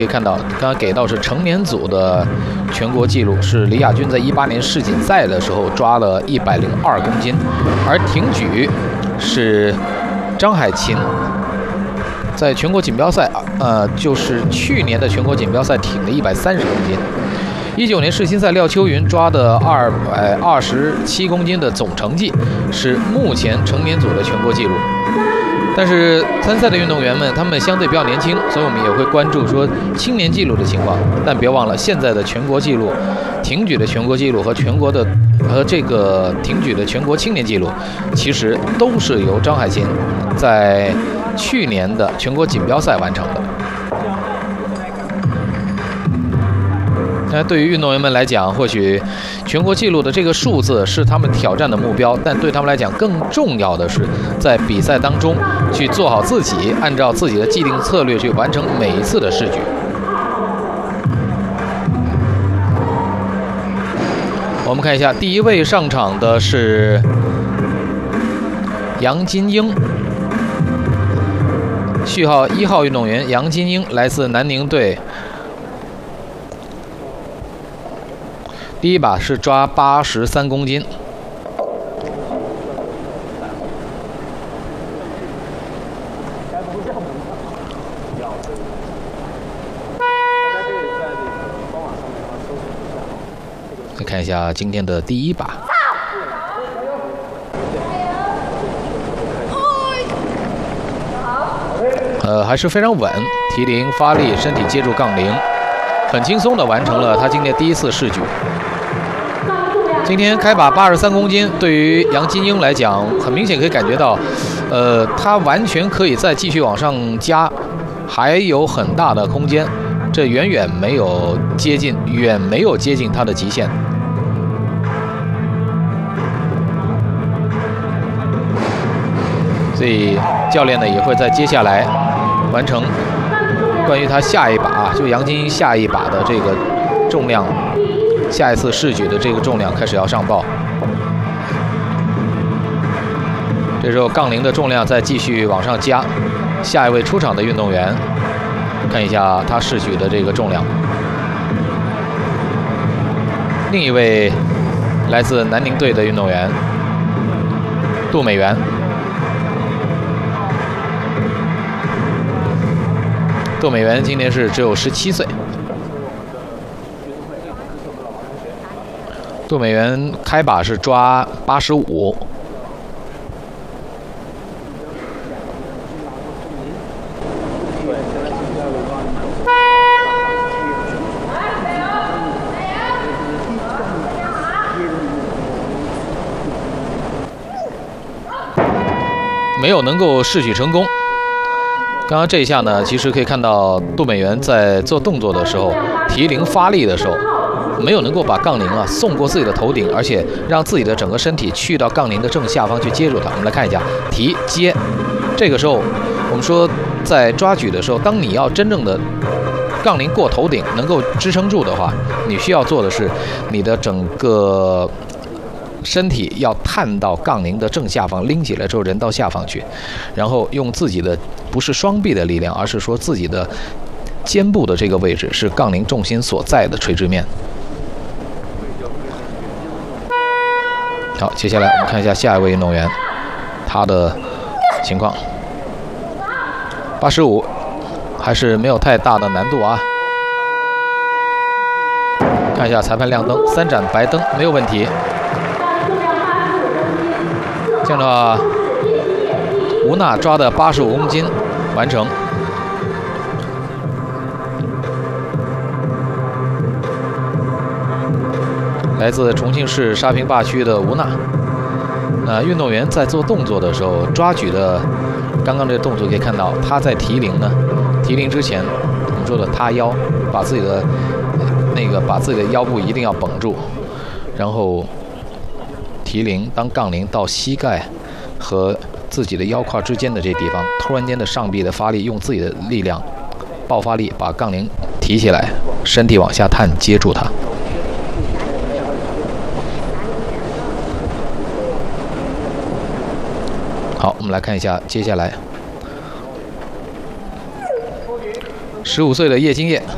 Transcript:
可以看到，刚刚给到是成年组的全国纪录，是李亚军在18年世锦赛的时候抓了102公斤，而挺举是张海琴在全国锦标赛就是去年的全国锦标赛挺了130公斤。19年世新赛廖秋云抓的227公斤的总成绩是目前成年组的全国纪录。但是参赛的运动员们，他们相对比较年轻，所以我们也会关注说青年纪录的情况。但别忘了，现在的全国纪录，挺举的全国纪录和这个挺举的全国青年纪录，其实都是由张海琴在去年的全国锦标赛完成的。那对于运动员们来讲，或许全国纪录的这个数字是他们挑战的目标，但对他们来讲，更重要的是在比赛当中去做好自己，按照自己的既定策略去完成每一次的试举。我们看一下，第一位上场的是杨金英，序号1号运动员杨金英来自南宁队。第一把是抓83公斤，再看一下今天的第一把，还是非常稳，提铃发力，身体接住杠铃，很轻松地完成了他今天第一次试举。今天开把83公斤，对于杨金英来讲，很明显可以感觉到，他完全可以再继续往上加，还有很大的空间，这远没有接近他的极限。所以教练呢也会在接下来完成关于他下一把，就杨金英下一把的这个重量。下一次试举的这个重量开始要上报，这时候杠铃的重量再继续往上加。下一位出场的运动员，看一下他试举的这个重量。另一位来自南宁队的运动员杜美元，杜美元今年是只有17岁。杜美元开把是抓85，没有能够试举成功。刚刚这一下呢，其实可以看到杜美元在做动作的时候，提铃发力的时候，没有能够把杠铃送过自己的头顶，而且让自己的整个身体去到杠铃的正下方去接住它。我们来看一下提接，这个时候我们说在抓举的时候，当你要真正的杠铃过头顶能够支撑住的话，你需要做的是你的整个身体要探到杠铃的正下方，拎起来之后人到下方去，然后用自己的不是双臂的力量，而是说自己的肩部的这个位置是杠铃重心所在的垂直面。好，接下来我们看一下下一位运动员他的情况。85还是没有太大的难度啊。看一下裁判亮灯，3盏白灯没有问题。这样的话，吴娜抓的85公斤完成。来自重庆市沙坪坝区的吴娜，运动员在做动作的时候，抓举的刚刚这个动作可以看到，他在提铃之前，我们说的塌腰，把自己的腰部一定要绷住，然后提铃，当杠铃到膝盖和自己的腰胯之间的这地方，突然间的上臂的发力，用自己的力量爆发力把杠铃提起来，身体往下探，接住它。好，我们来看一下接下来15岁的叶金叶